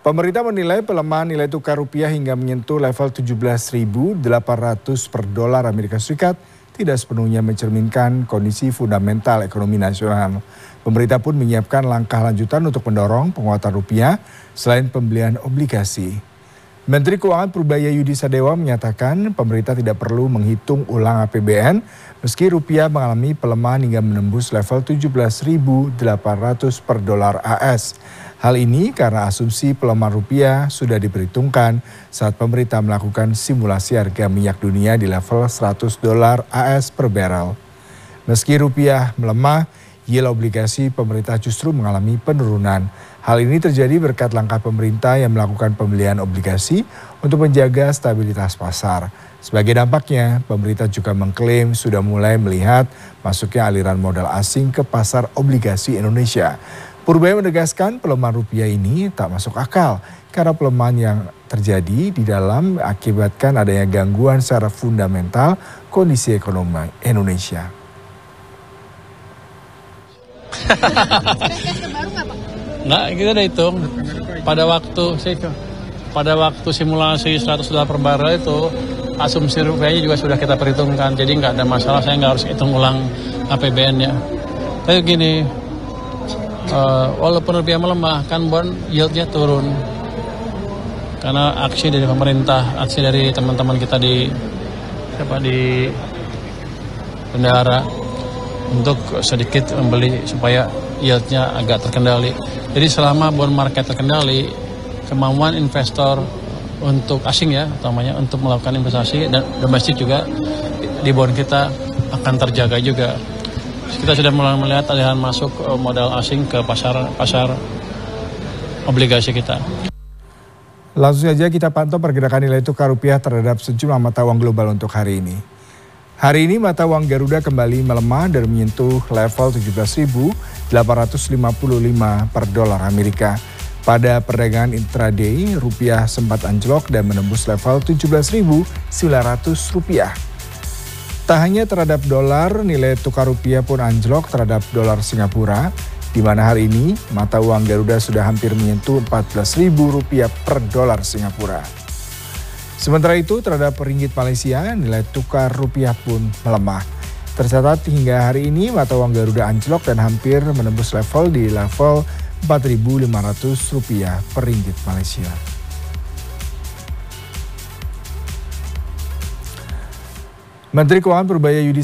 Pemerintah menilai pelemahan nilai tukar rupiah hingga menyentuh level 17.800 per dolar Amerika Serikat tidak sepenuhnya mencerminkan kondisi fundamental ekonomi nasional. Pemerintah pun menyiapkan langkah lanjutan untuk mendorong penguatan rupiah selain pembelian obligasi. Menteri Keuangan Purbaya Yudi Sadewa menyatakan pemerintah tidak perlu menghitung ulang APBN meski rupiah mengalami pelemahan hingga menembus level 17.800 per dolar AS. Hal ini karena asumsi pelemahan rupiah sudah diperhitungkan saat pemerintah melakukan simulasi harga minyak dunia di level 100 dolar AS per barrel. Meski rupiah melemah, yield obligasi pemerintah justru mengalami penurunan. Hal ini terjadi berkat langkah pemerintah yang melakukan pembelian obligasi untuk menjaga stabilitas pasar. Sebagai dampaknya, pemerintah juga mengklaim sudah mulai melihat masuknya aliran modal asing ke pasar obligasi Indonesia. Purbaya menegaskan pelemahan rupiah ini tak masuk akal karena pelemahan yang terjadi di dalam akibatkan adanya gangguan secara fundamental kondisi ekonomi Indonesia. Nggak, kita udah hitung pada waktu simulasi 100 dolar per barrel itu asumsi rupiahnya juga sudah kita perhitungkan, jadi nggak ada masalah, saya nggak harus hitung ulang APBN-nya. Tapi gini, walaupun rupiah melemah kan bond yieldnya turun karena aksi dari pemerintah, aksi dari teman-teman kita di bendahara untuk sedikit membeli supaya yieldnya agak terkendali. Jadi selama bond market terkendali, kemampuan investor untuk asing ya, utamanya untuk melakukan investasi dan domestik juga di bond kita akan terjaga juga. Kita sudah mulai melihat aliran masuk modal asing ke pasar obligasi kita. Langsung saja kita pantau pergerakan nilai tukar rupiah terhadap sejumlah mata uang global untuk hari ini. Hari ini mata uang Garuda kembali melemah dan menyentuh level 17.855 per dolar Amerika. Pada perdagangan intraday, rupiah sempat anjlok dan menembus level 17.900 rupiah. Tak hanya terhadap dolar, nilai tukar rupiah pun anjlok terhadap dolar Singapura, di mana hari ini mata uang Garuda sudah hampir menyentuh Rp14.000 per dolar Singapura. Sementara itu terhadap ringgit Malaysia, nilai tukar rupiah pun melemah. Tercatat hingga hari ini mata uang Garuda anjlok dan hampir menembus level di level Rp4.500 per ringgit Malaysia. Menteri Keuangan Purbaya Yudi